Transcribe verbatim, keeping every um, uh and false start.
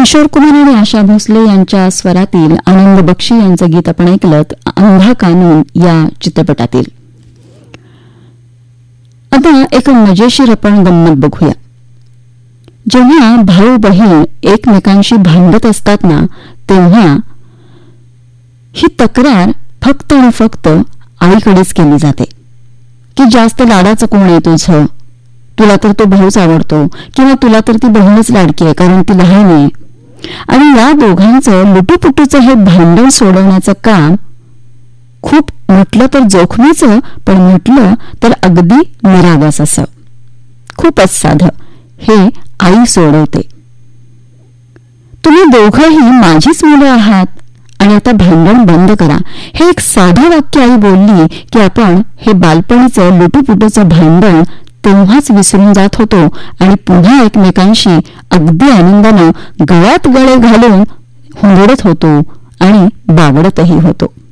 किशोर कुमार आणि आशा भोसले यांच्या स्वरातील आनंद बक्षी यांचं गीत आपण ऐकलं अंधा कानून या चित्रपटातील. आता एक मजेशीर आपण गंमत बघूया. जेव्हा भाऊ बहीण एकमेकांशी भांडत असतात ना, तेव्हा ही तक्रार फक्त आणि फक्त आईकडेच केली जाते की जास्त लाडाचं कोण आहे तुझं, तुला तर तो भाऊच आवडतो किंवा तुला तर ती बहीणच लाडकी आहे कारण ती लहान आहे. आणि या दोघांचं लुटूपुटूचं हे भांडण सोडवण्याचं काम खूप म्हटलं तर जोखमीचं, पण म्हटलं तर अगदी निरागस असं, खूपच साधं. हे आई सोडवते. तुम्ही दोघंही माझीच मुलं आहात आणि आता भांडण बंद करा, हे एक साधं वाक्य आई बोलली की आपण हे बालपणीचं लुटूपुटूचं भांडण तेव्हाच विसरून जात होतो आणि पुन्हा एकमेकांशी अगदी आनंदानं गळ्यात गळे घालून हुंदडत होतो आणि बागडतही होतो.